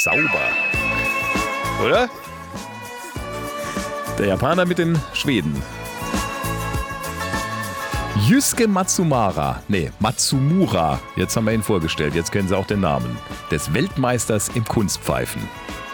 sauber. Oder? Der Japaner mit den Schweden. Yusuke Matsumura, jetzt haben wir ihn vorgestellt, jetzt kennen Sie auch den Namen, des Weltmeisters im Kunstpfeifen.